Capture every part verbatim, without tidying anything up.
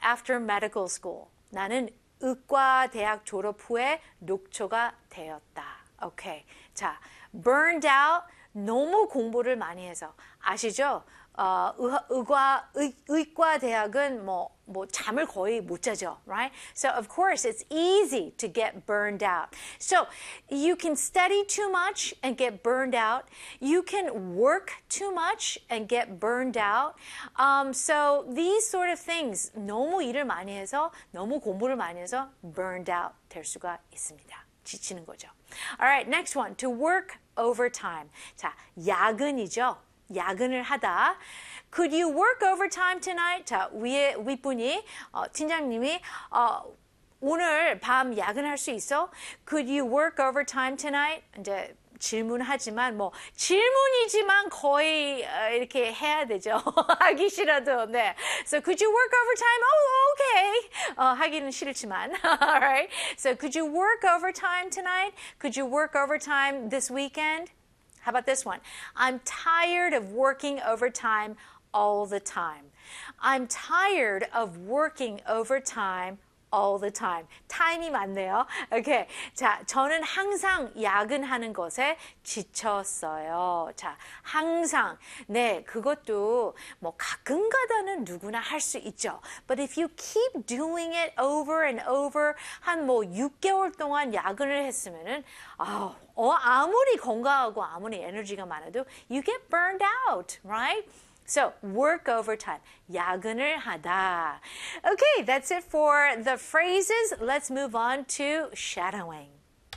after medical school. 나는 의과대학 졸업 후에 녹초가 되었다. 오케이. 자, burned out. 너무 공부를 많이 해서. 아시죠? 어, 의, 의과, 의, 의과 대학은 뭐, 뭐, 잠을 거의 못 자죠, right? So, of course, it's easy to get burned out. So, you can study too much and get burned out. You can work too much and get burned out. Um, so, these sort of things, 너무 일을 많이 해서, 너무 공부를 많이 해서 burned out 될 수가 있습니다. 지치는 거죠. Alright, next one. To work overtime. 자, 야근이죠. 야근을 하다. Could you work overtime tonight? 자, 위에, 윗분이, 어, 팀장님이, 어, 오늘 밤 야근할 수 있어? Could you work overtime tonight? 이제 질문하지만, 뭐, 질문이지만 거의 어, 이렇게 해야 되죠. 하기 싫어도, 네. So, could you work overtime? Oh, okay. 어, 하기는 싫지만. Alright. So, could you work overtime tonight? Could you work overtime this weekend? How about this one? I'm tired of working overtime all the time. I'm tired of working overtime all the time. time이 많네요. Okay. 자, 저는 항상 야근하는 것에 지쳤어요. 자, 항상. 네, 그것도 뭐 가끔가다는 누구나 할 수 있죠. But if you keep doing it over and over 한 뭐 육 개월 동안 야근을 했으면은 아, 어, 아무리 건강하고 아무리 에너지가 많아도 you get burned out, right? So, work overtime. 야근을 하다. Okay, that's it for the phrases. Let's move on to shadowing.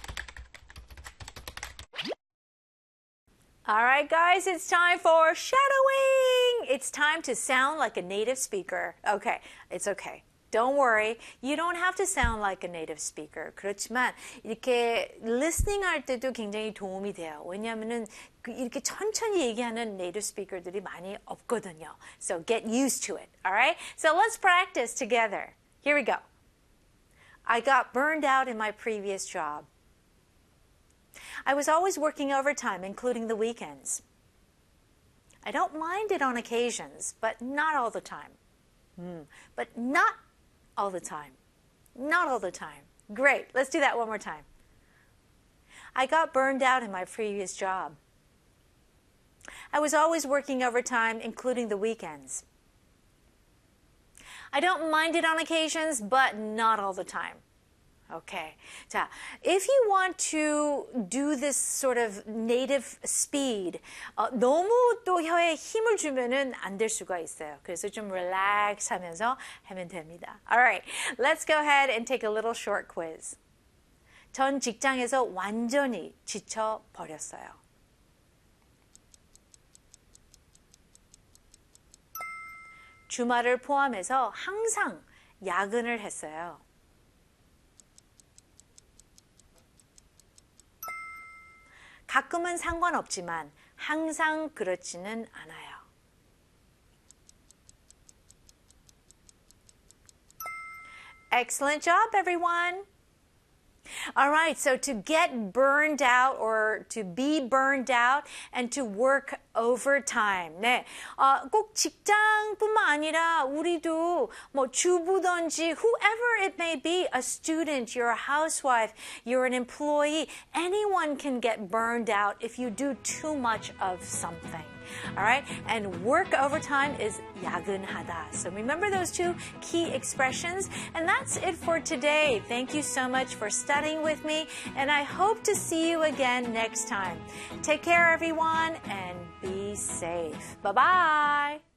All right, guys, it's time for shadowing. It's time to sound like a native speaker. Okay, it's okay. Don't worry. You don't have to sound like a native speaker. 그렇지만 이렇게 listening 할 때도 굉장히 도움이 돼요. 왜냐하면은 이렇게 천천히 얘기하는 native speaker들이 많이 없거든요. So get used to it. All right? So let's practice together. Here we go. I got burned out in my previous job. I was always working overtime, including the weekends. I don't mind it on occasions, but not all the time. Mm, but not all the time. Not all the time. Great. Let's do that one more time. I got burned out in my previous job. I was always working overtime, including the weekends. I don't mind it on occasions, but not all the time. Okay. 자, if you want to do this sort of native speed, 어, 너무 또 혀에 힘을 주면은 안 될 수가 있어요. 그래서 좀 relax 하면서 하면 됩니다. Alright, let's go ahead and take a little short quiz. 전 직장에서 완전히 지쳐 버렸어요. 주말을 포함해서 항상 야근을 했어요. 가끔은 상관없지만 항상 그렇지는 않아요. Excellent job, everyone. All right, so to get burned out or to be burned out and to work overtime. 네, 어, 꼭 직장뿐만 아니라 우리도 뭐 주부든지 whoever it may be, a student, you're a housewife, you're an employee, anyone can get burned out if you do too much of something. All right, and work overtime is 야근하다. So remember those two key expressions. And that's it for today. Thank you so much for studying with me, and I hope to see you again next time. Take care, everyone, and be safe. Bye-bye.